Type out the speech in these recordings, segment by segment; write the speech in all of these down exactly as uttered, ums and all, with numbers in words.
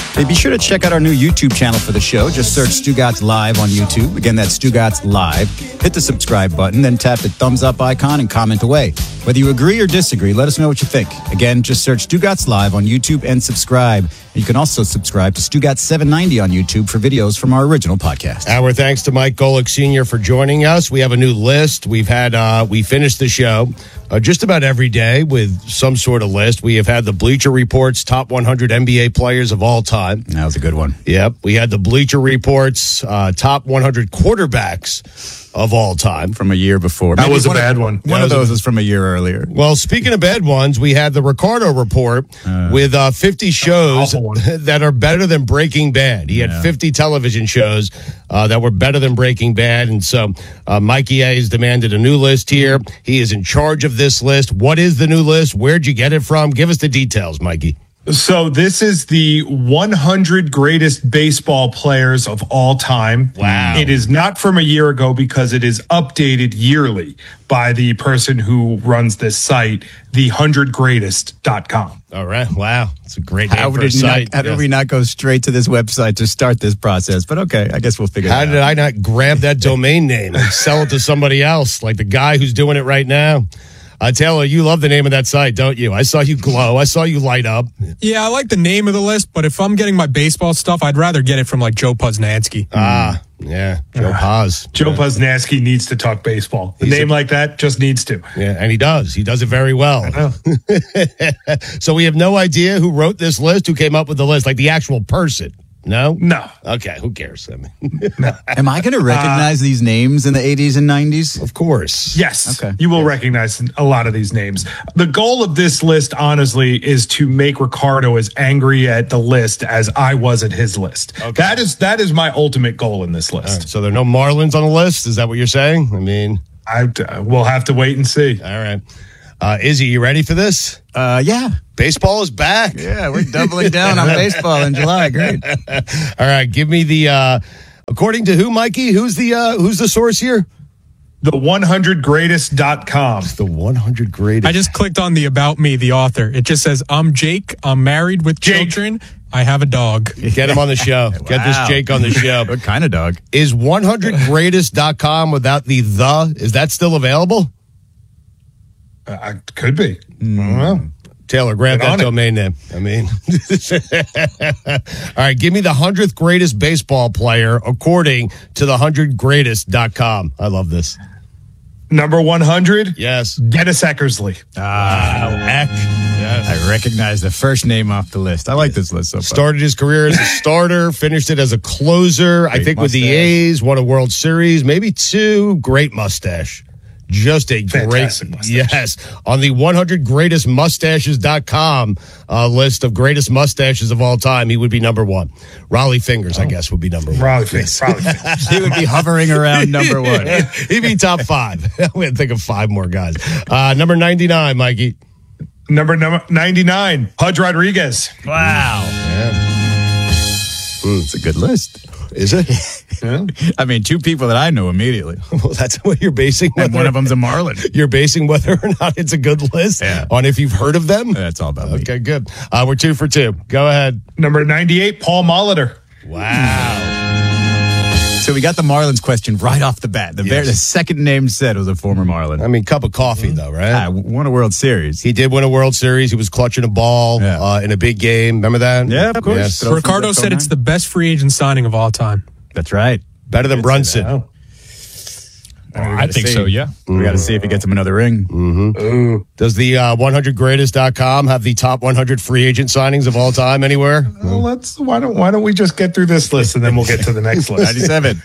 Hey, be sure to check out our new YouTube channel for the show. Just search Stugatz Live on YouTube. Again, that's Stugatz Live. Hit the subscribe button, then tap the thumbs up icon and comment away. Whether you agree or disagree, let us know what you think. Again, just search Stugatz Live on YouTube and subscribe. And you can also subscribe to Stugatz seven ninety on YouTube for videos from our original podcast. Our thanks to Mike Golick Senior for joining us. We have a new list. We've had, uh, we finished the show uh, just about every day with some sort of list. We have had the Bleacher Report's top one hundred N B A players of all time. That was a good one. Yep. We had the Bleacher Report's uh, top one hundred quarterbacks of all time. From a year before. That Maybe was a one bad of, one. One That of was those a- was from a year earlier. Well, speaking of bad ones, we had the Ricardo Report Uh, with uh, fifty shows awful one. that are better than Breaking Bad. He had Yeah. fifty television shows uh, that were better than Breaking Bad. And so uh, Mikey A has demanded a new list here. He is in charge of this list. What is the new list? Where'd you get it from? Give us the details, Mikey. So this is the one hundred greatest baseball players of all time. Wow. It is not from a year ago because it is updated yearly by the person who runs this site, the one hundred greatest dot com. All right. Wow. It's a great name How, for a did, not, site. how did Yes. we not go straight to this website to start this process? But okay, I guess we'll figure How it did out. I not grab that domain name and sell it to somebody else, like the guy who's doing it right now? Uh, Taylor, you love the name of that site, don't you? I saw you glow. I saw you light up. Yeah, I like the name of the list, but if I'm getting my baseball stuff, I'd rather get it from like Joe Poznansky. Ah, yeah. Joe Paz. Joe Poznansky needs to talk baseball. A He's name a- like that just needs to. Yeah, and he does. He does it very well. know. So we have no idea who wrote this list, who came up with the list, like the actual person. No? No. Okay, who cares? I mean, Am I going to recognize these names in the eighties and nineties? of course. Yes. Okay. You will recognize a lot of these names. The goal of this list, honestly, is to make Ricardo as angry at the list as I was at his list. That is that is my ultimate goal in this All list. right, so there are no Marlins on the list? Is that what you're saying? I mean, I uh, we'll have to wait and see. all right. Uh, Izzy, you ready for this? Uh, yeah. Baseball is back. Yeah, we're doubling down on baseball in July. Great. All right, give me the, uh, according to who, Mikey? Who's the, uh, who's the source here? The one hundred greatest dot com. The one hundred greatest. I just clicked on the About Me, the author. It just says, I'm Jake. I'm married with Jake. children. I have a dog. Get him on the show. Get this Wow. Jake on the show. What kind of dog? Is one hundred greatest dot com without the the, is that still available? Uh, I could be. I don't know. Taylor, grab Get that on it. domain name. I mean, all right, give me the hundredth greatest baseball player according to the hundred greatest dot com. I love this. Number one hundred, Yes. Dennis Eckersley. Wow. Eck. Yes. I recognize the first name off the list. I like this list so far. Started his career as a starter, finished it as a closer. I Great think with the mustache. A's, won a World Series, maybe two. Great mustache. Just a Fantastic great, mustache. yes. On the one hundred greatest mustaches dot com uh, list of greatest mustaches of all time, he would be number one. Raleigh Fingers, I guess, would be number one. Probably, probably. He would be hovering around number one. He'd be top five. We had to think of five more guys. Uh, number ninety-nine, Mikey. Number number ninety-nine, Pudge Rodriguez. Wow. It's a good list. Is it? I mean, two people that I know immediately. Well, that's what you're basing. And whether- one of them's a Marlin. You're basing whether or not it's a good list Yeah. on if you've heard of them. That's all about me. Okay, good. Uh, we're two for two. Go ahead. Number ninety-eight, Paul Molitor. Wow. So we got the Marlins question right off the bat. The, very, Yes. the second name said was a former Marlin. I mean, cup of coffee, though, right? Ah, won a World Series. He did win a World Series. He was clutching a ball Yeah. uh, in a big game. Remember that? Yeah, of course. Yes. Throw from Ricardo the said it's the best free agent signing of all time. That's right. Better than Brunson. Oh. I think so, yeah. We got to see if he gets him another ring. Does the uh, one hundred greatest dot com have the top one hundred free agent signings of all time anywhere? Well, let's why don't why don't we just get through this list and then we'll get to the next list. ninety-seven.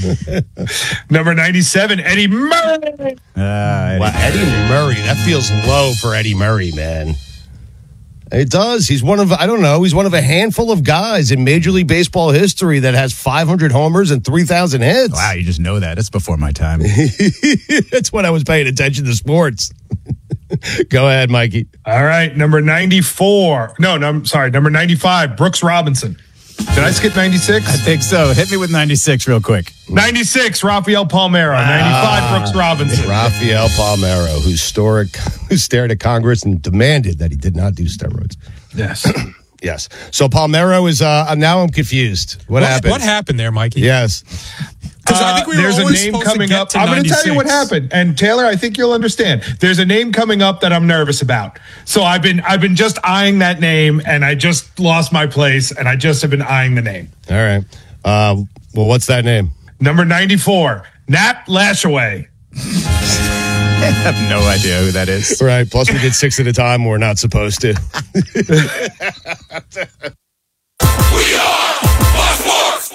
Number ninety-seven, Eddie Murray. Uh, Wow, Eddie Murray. That feels low for Eddie Murray, man. It does. He's one of, I don't know, he's one of a handful of guys in Major League Baseball history that has five hundred homers and three thousand hits. Wow, you just know that. That's before my time. That's when I was paying attention to sports. Go ahead, Mikey. All right, number ninety-four. No, no, I'm sorry, number ninety-five, Brooks Robinson. Did I skip ninety-six? I think so. Hit me with ninety-six real quick. ninety-six, Rafael Palmeiro. ninety-five, Brooks Robinson. Rafael Palmeiro, who, historic, who stared at Congress and demanded that he did not do steroids. Yes. Yes. So Palmero is, uh, now I'm confused. What, what happened? What happened there, Mikey? Yes. Because I think we were there's a always name supposed coming to get up. to I'm going to tell you what ninety-six. happened. And Taylor, I think you'll understand. There's a name coming up that I'm nervous about. So I've been I've been just eyeing that name, and I just lost my place, and I just have been eyeing the name. All right. Uh, well, what's that name? Number ninety-four, Nat Lashaway. I have no idea who that is. Right. Plus, we did six at a time. We're not supposed to. We are Fox Sports.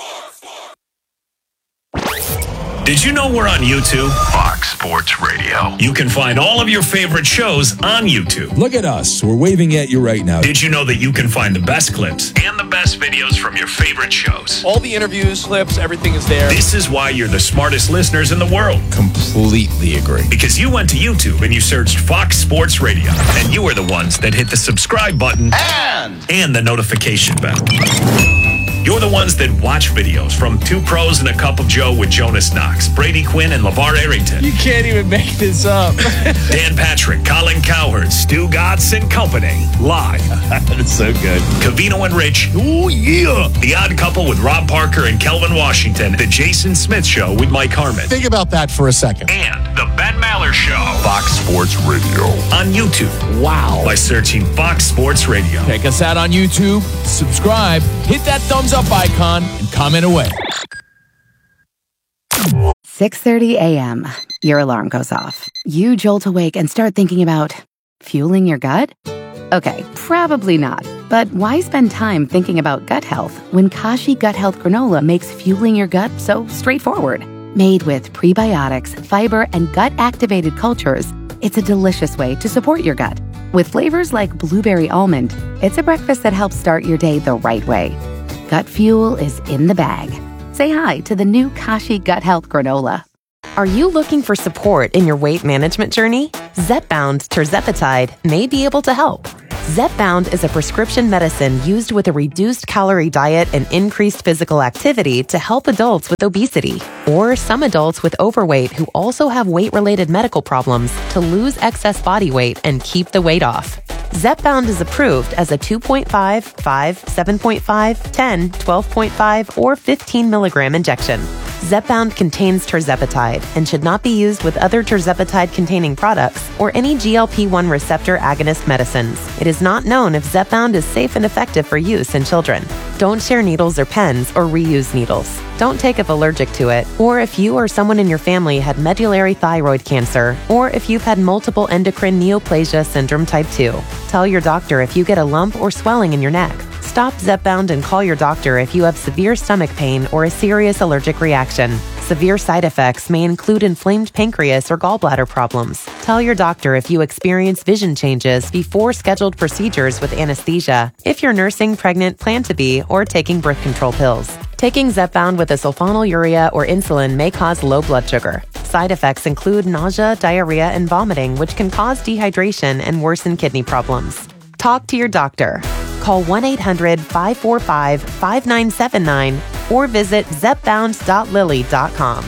Did you know we're on YouTube? Fox Sports Radio. You can find all of your favorite shows on YouTube. Look at us. We're waving at you right now. Did you know that you can find the best clips and the best videos from your favorite shows? All the interviews, clips, everything is there. This is why you're the smartest listeners in the world. Completely agree. Because you went to YouTube and you searched Fox Sports Radio. And you are the ones that hit the subscribe button and, and the notification bell. You're the ones that watch videos from Two Pros and a Cup of Joe with Jonas Knox, Brady Quinn, and LeVar Arrington. You can't even make this up. Dan Patrick, Colin Cowherd, Stu Gotts and Company. Live. That's so good. Cavino and Rich. Oh, yeah. The Odd Couple with Rob Parker and Kelvin Washington. The Jason Smith Show with Mike Harmon. Think about that for a second. And The Ben Maller Show. Fox Sports Radio. On YouTube. Wow. By searching Fox Sports Radio. Check us out on YouTube, subscribe, hit that thumbs up icon, and comment away. six thirty a.m. Your alarm goes off. You jolt awake and start thinking about fueling your gut? Okay, probably not. But why spend time thinking about gut health when Kashi Gut Health Granola makes fueling your gut so straightforward? Made with prebiotics, fiber, and gut-activated cultures, it's a delicious way to support your gut. With flavors like blueberry almond, it's a breakfast that helps start your day the right way. Gut fuel is in the bag. Say hi to the new Kashi Gut Health Granola. Are you looking for support in your weight management journey? Zepbound Tirzepatide may be able to help. Zepbound is a prescription medicine used with a reduced calorie diet and increased physical activity to help adults with obesity or some adults with overweight who also have weight-related medical problems to lose excess body weight and keep the weight off. Zepbound is approved as a two point five, five, seven point five, ten, twelve point five, or fifteen milligram injection. Zepbound contains tirzepatide and should not be used with other tirzepatide-containing products or any G L P one receptor agonist medicines. It is not known if Zepbound is safe and effective for use in children. Don't share needles or pens or reuse needles. Don't take if allergic to it, or if you or someone in your family had medullary thyroid cancer, or if you've had multiple endocrine neoplasia syndrome type two. Tell your doctor if you get a lump or swelling in your neck. Stop Zepbound and call your doctor if you have severe stomach pain or a serious allergic reaction. Severe side effects may include inflamed pancreas or gallbladder problems. Tell your doctor if you experience vision changes before scheduled procedures with anesthesia, if you're nursing, pregnant, plan to be, or taking birth control pills. Taking Zepbound with a sulfonylurea or insulin may cause low blood sugar. Side effects include nausea, diarrhea, and vomiting, which can cause dehydration and worsen kidney problems. Talk to your doctor. Call one eight hundred, five four five, five nine seven nine or visit zepbound dot lilly dot com.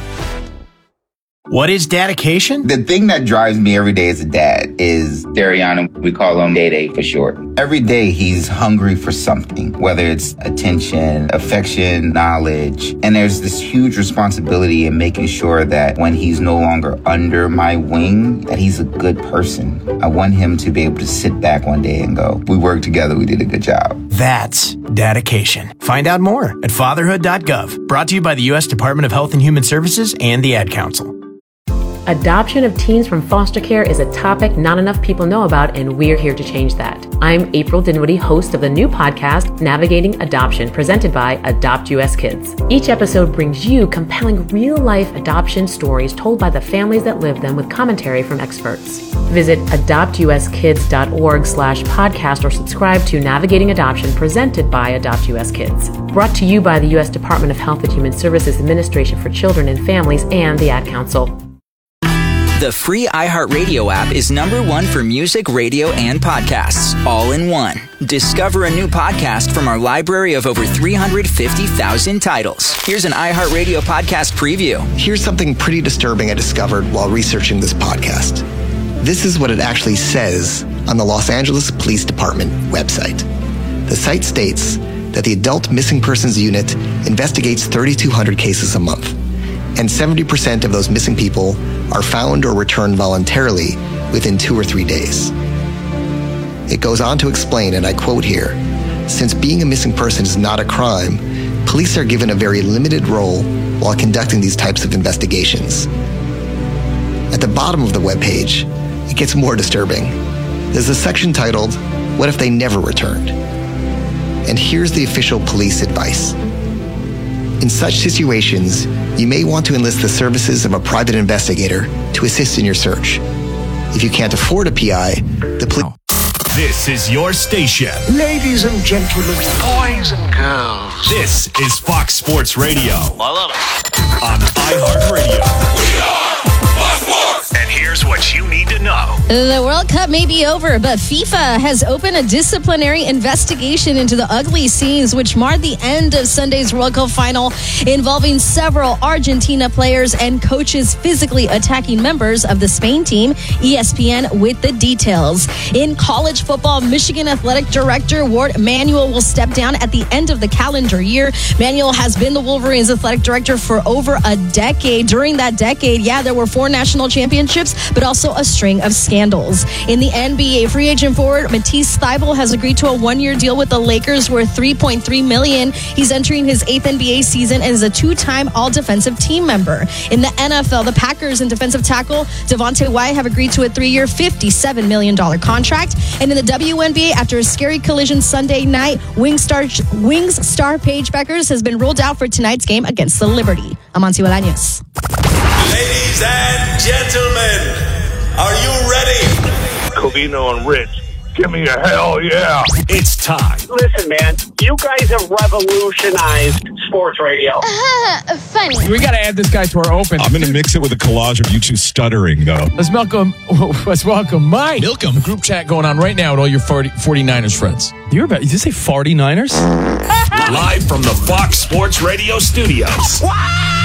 What is dedication? The thing that drives me every day as a dad is Dariana. We call him Day Day for short. Every day he's hungry for something, whether it's attention, affection, knowledge. And there's this huge responsibility in making sure that when he's no longer under my wing, that he's a good person. I want him to be able to sit back one day and go, we worked together, we did a good job. That's dedication. Find out more at fatherhood dot gov. Brought to you by the U S Department of Health and Human Services and the Ad Council. Adoption of teens from foster care is a topic not enough people know about, and we're here to change that. I'm April Dinwiddie, host of the new podcast, Navigating Adoption, presented by Adopt U S Kids. Each episode brings you compelling real-life adoption stories told by the families that live them with commentary from experts. Visit adopt u s kids dot org slash podcast or subscribe to Navigating Adoption, presented by Adopt U S Kids. Brought to you by the U S Department of Health and Human Services Administration for Children and Families and the Ad Council. The free iHeartRadio app is number one for music, radio, and podcasts, all in one. Discover a new podcast from our library of over three hundred fifty thousand titles. Here's an iHeartRadio podcast preview. Here's something pretty disturbing I discovered while researching this podcast. This is what it actually says on the Los Angeles Police Department website. The site states that the Adult Missing Persons Unit investigates thirty-two hundred cases a month, and seventy percent of those missing people are found or returned voluntarily within two or three days. It goes on to explain, and I quote here, "Since being a missing person is not a crime, police are given a very limited role while conducting these types of investigations." At the bottom of the webpage, it gets more disturbing. There's a section titled, "What if they never returned?" And here's the official police advice. In such situations, you may want to enlist the services of a private investigator to assist in your search. If you can't afford a P I, the police... This is your station. Ladies and gentlemen, boys and girls. This is Fox Sports Radio. I love it. On iHeartRadio. We are Fox Sports. And here's what you need to know. The World Cup may be over, but FIFA has opened a disciplinary investigation into the ugly scenes which marred the end of Sunday's World Cup final, involving several Argentina players and coaches physically attacking members of the Spain team. E S P N with the details. In college football, Michigan Athletic Director Ward Manuel will step down at the end of the calendar year. Manuel has been the Wolverines athletic director for over a decade. During that decade, yeah, there were four national championships, but also a string of scandals. In the N B A, free agent forward Matisse Thybulle has agreed to a one-year deal with the Lakers worth three point three million dollars. He's entering his eighth N B A season and is a two-time all-defensive team member. In the N F L, the Packers and defensive tackle Devontae Wyatt have agreed to a three-year, fifty-seven million dollars contract. And in the W N B A, after a scary collision Sunday night, Wings star, Wings star Paige Beckers has been ruled out for tonight's game against the Liberty. Amancio Bolaños. Ladies and gentlemen, are you ready? Covino and Rich, give me a hell yeah. It's time. Listen, man, you guys have revolutionized sports radio. Uh, funny. We got to add this guy to our open. I'm going to mix it with a collage of you two stuttering, though. Let's welcome, let's welcome Mike. Welcome. Group chat going on right now with all your forty, 49ers friends. You're about, did you say forty-niners? Live from the Fox Sports Radio studios. Wow!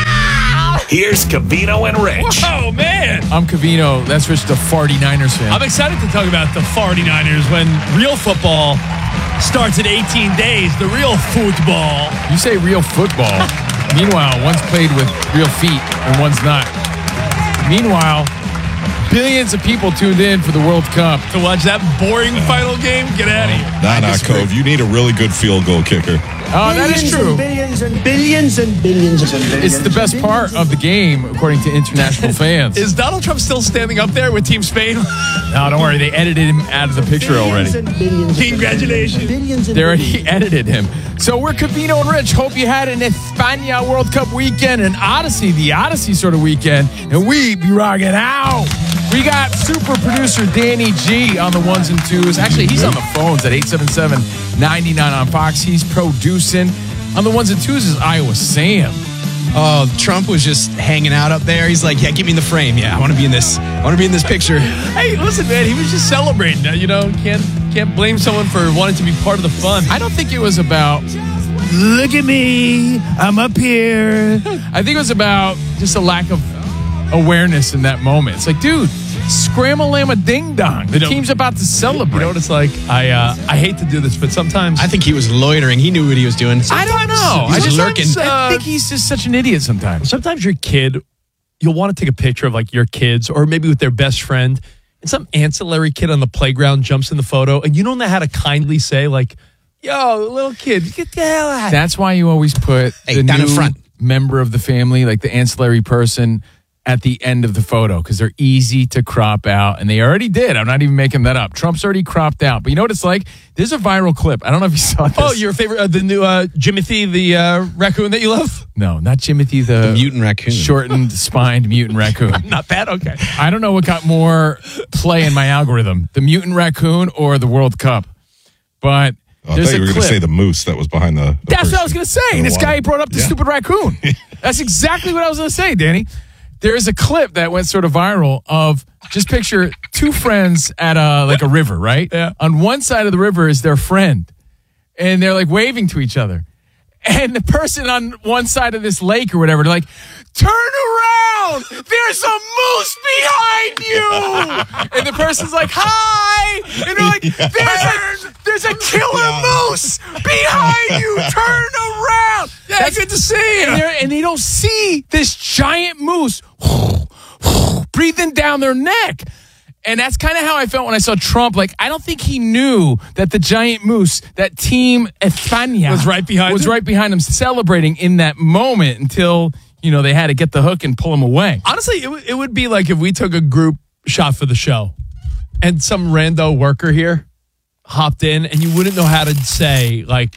Here's Covino and Rich. Oh, man. I'm Covino. That's Rich, the forty-niners fan. I'm excited to talk about the forty-niners when real football starts in eighteen days. The real football. You say real football. Meanwhile, one's played with real feet and one's not. Meanwhile, billions of people tuned in for the World Cup. To watch that boring final game? Get out of here. Nah, nah, Cove. You need a really good field goal kicker. Oh, that is true. Billions and billions and billions and billions. It's the best part of the game, according to international fans. Is Donald Trump still standing up there with Team Spain? No, don't worry. They edited him out of the picture already. Congratulations. They already edited him. So we're Covino and Rich. Hope you had an España World Cup weekend, an Odyssey, the Odyssey sort of weekend, and we be rocking out. We got super producer Danny G on the ones and twos. Actually, he's on the phones at eight seven seven, nine nine on Fox. He's producing. On the ones and twos is Iowa Sam. Oh, Trump was just hanging out up there. He's like, yeah, get me in the frame. Yeah, I want to be in this. I want to be in this picture. Hey, listen, man, he was just celebrating. You know, can't can't blame someone for wanting to be part of the fun. I don't think it was about, look at me, I'm up here. I think it was about just a lack of awareness in that moment. It's like, dude, scram-a-lamma ding-dong. The you know, team's about to celebrate. You know what it's like? I uh, I hate to do this, but sometimes... I think he was loitering. He knew what he was doing. Sometimes, I don't know. He was I just lurking. Uh, I think he's just such an idiot sometimes. Sometimes your kid, you'll want to take a picture of like your kids or maybe with their best friend, and some ancillary kid on the playground jumps in the photo, and you don't know how to kindly say like, yo, little kid, get the hell out. That's why you always put hey, the down new in front. member of the family, like the ancillary person, at the end of the photo because they're easy to crop out, and they already did. I'm not even making that up. Trump's already cropped out. But you know what it's like? There's a viral clip. I don't know if you saw this. Oh, your favorite, uh, the new uh, Jimothy, the uh, raccoon that you love? No, not Jimothy, the, the mutant raccoon. Shortened, spined mutant raccoon. Not bad? Okay. I don't know what got more play in my algorithm, the mutant raccoon or the World Cup. But oh, there's I thought a you were going to clip. say the moose that was behind the, the That's person. what I was going to say. This guy brought up the yeah. stupid raccoon. That's exactly what I was going to say, Danny. There is a clip that went sort of viral of just picture two friends at a like a river, right? Yeah. On one side of the river is their friend, and they're like waving to each other. And the person on one side of this lake or whatever, they're like, turn around! There's a moose behind you! And the person's like, hi! And they're like, there's a, There's a killer moose behind you. Turn around. Yeah, That's good to see you. And, they're- and they don't see this giant moose breathing down their neck. And that's kind of how I felt when I saw Trump. Like, I don't think he knew that the giant moose, that Team España, Was right behind was him? right behind him, celebrating in that moment until, you know, they had to get the hook and pull him away. Honestly, it, w- it would be like if we took a group shot for the show and some rando worker here hopped in and you wouldn't know how to say, like,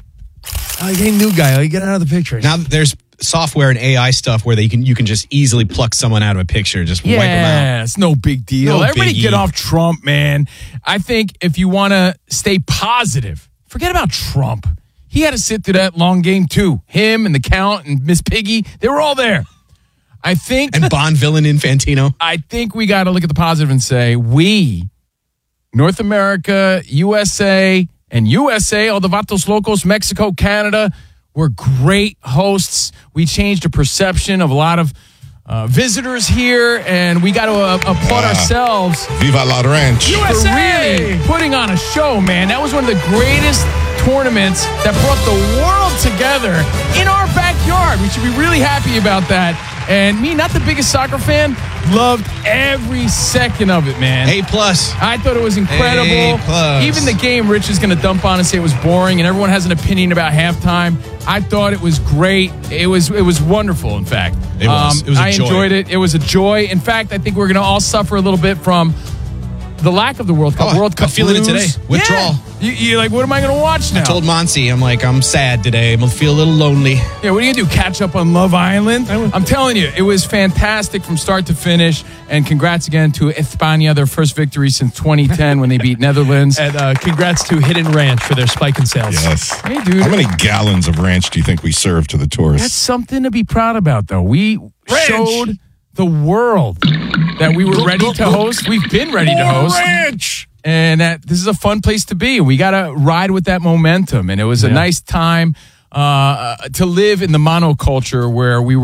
oh, hey, new guy, like, get out of the picture. Now there's software and A I stuff where they can you can just easily pluck someone out of a picture, just wipe them out. Yeah, it's no big deal. No Everybody biggie. get off Trump, man. I think if you want to stay positive, forget about Trump. He had to sit through that long game, too. Him and the Count and Miss Piggy, they were all there. I think... And Bond villain Infantino. I think we got to look at the positive and say, we, North America, U S A, and U S A, all the Vatos Locos, Mexico, Canada, we're great hosts. We changed the perception of a lot of uh, visitors here, and we got to uh, applaud Yeah. ourselves Viva la Ranch. for really putting on a show, man. That was one of the greatest tournaments that brought the world together in our backyard. We should be really happy about that. And me, not the biggest soccer fan, loved every second of it, man. A plus. I thought it was incredible. A plus. Even the game, Rich is going to dump on and say it was boring, and everyone has an opinion about halftime. I thought it was great. It was it was wonderful, in fact. It was. It was a I joy. enjoyed it. It was a joy. In fact, I think we're going to all suffer a little bit from the lack of the World Cup. Oh, World Cup I'm feeling it blues. today. Withdrawal. Yeah. You, you're like, what am I going to watch now? I told Monty, I'm like, I'm sad today. I'm gonna feel a little lonely. Yeah, what are you going to do? Catch up on Love Island? I'm telling you, it was fantastic from start to finish. And congrats again to España, their first victory since twenty ten when they beat Netherlands. And uh, congrats to Hidden Ranch for their spike in sales. Yes. Hey, dude. How many gallons of ranch do you think we serve to the tourists? That's something to be proud about, though. We showed the world that we were ready to host. We've been ready to host. ranch. And that this is a fun place to be. We got to ride with that momentum. And it was a Yeah. nice time uh, to live in the monoculture where we were